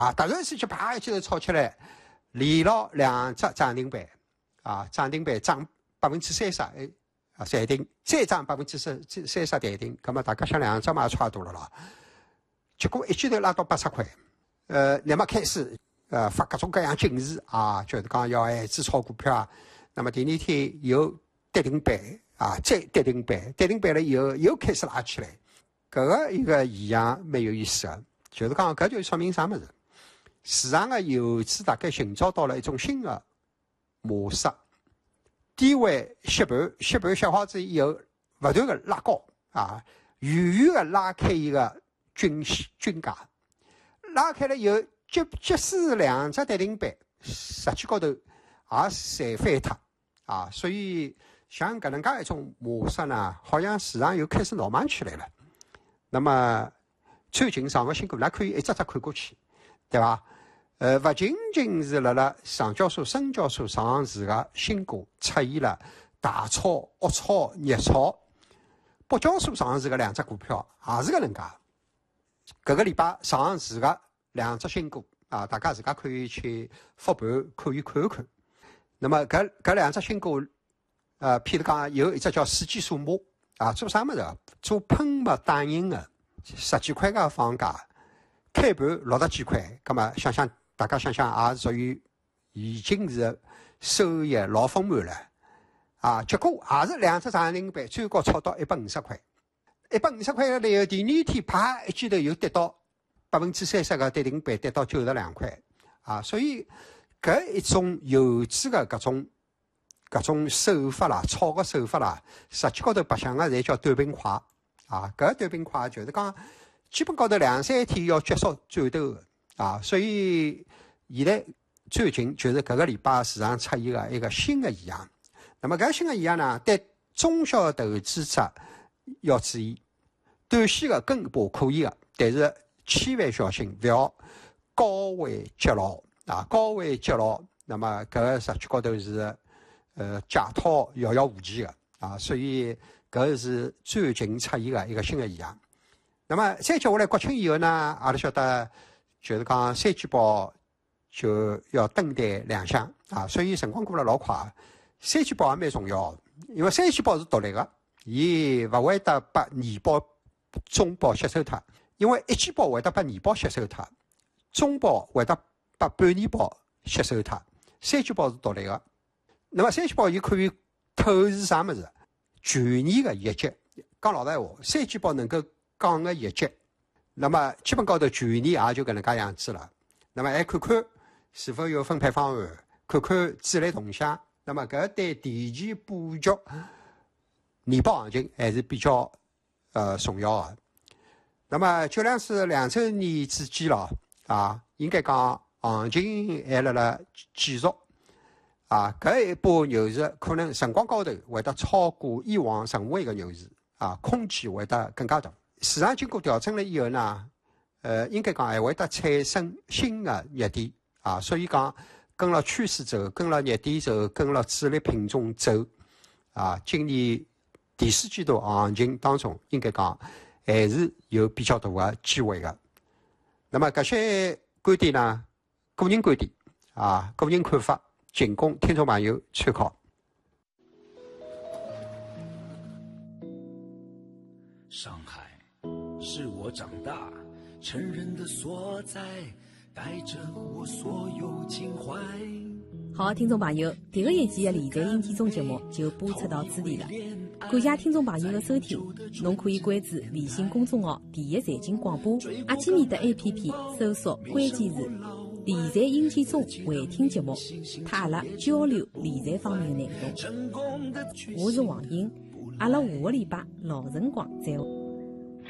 突然之间啪一记头炒起来，连牢两只涨停板，涨停板涨30%，暂停，再涨30%暂停，咁么大家想两只嘛差多了咯。结果一记头拉到80块，那么开始发各种各样警示就是讲要限制炒股票那么第二天又跌停板再跌停板，跌停板了以后又开始拉起来，搿个一个现象蛮有意思的，就是讲搿就说明啥物事？市场的游资大概寻找到了一种新的模式。低位吸盘小好子以后，不断的拉高远远的拉开一个均价，拉开了以后，即使两只跌停板，实际高头也侪翻脱所以像搿能介一种模式呢，好像市场又开始闹忙起来了。那么最近上个新股，㑚可以一只只看过去，对伐？勿仅仅是辣上交所、深交所上市的新股出现了大炒、恶炒、热炒，北交所上市的两只股票也是搿能介。搿个礼拜上市的两只新股大家自家可以去复盘，可以看一看。那么搿两只新股，譬如讲有一只叫世纪数码做啥物事？做喷墨打印的，10几块个房价，开盘60几块，葛末大家想想也属于已经是收益老丰满了结果也是两只涨停板，最高炒到150块，150块了以后，第二天啪一记头又跌到30%个跌停板，跌到92块所以搿一种游资的搿种手法啦，炒个手法啦，实际高头白相个侪叫短平快搿短平快就是讲基本高头2-3天要结束战斗的所以现在最近就是搿个礼拜市场出现了一个新的现象。那么搿新的现象呢，对中小投资者要注意，短线的跟爬可以的，但是千万小心，勿要高位接牢高位接牢，那么搿个实际高头是假套遥遥无期的所以搿是最近出现的一个新的现象。那么再接下来国庆以后呢，阿拉晓得就是讲三季报就要登台亮相所以辰光过了老快。三季报也蛮重要，因为三季报是独立的，伊勿会得把年报、中报吸收脱，因为一季报会得把年报吸收脱，中报会得把半年报吸收脱，三季报是独立的。那么三季报伊可以透视啥物事？全年的业绩。讲老实闲话，三季报能够讲个业绩，那么基本高头全年也就搿能介样子了。那么还看看是否有分配方案，看看主力动向。那么搿对提前布局年报行情还是比较重要的。那么就像是2周年之间了应该讲行情还辣继续搿一波牛市可能辰光高头会得超过以往任何一个牛市空间会得更加大。市场经过调整了以后呢，应该讲还会得产生新的热点所以讲跟了趋势走，跟了热点走，跟了主力品种走今年第4季度行情当中，应该讲还是有比较大的机会的。那么搿些观点呢，个人观点个人看法，仅供听众朋友参考。 上海是我长大成人的所在，带着我所有情怀。 好，听众朋友，第一期的理财引体中节目就播出到此地了。感谢听众朋友的收听，侬可以关注微信公众号第一财经广播，阿基米德 APP 搜索关键字理财引体中回听节目，他阿拉交流理财方面的内容。我是王英，阿拉下个礼拜老辰光再会。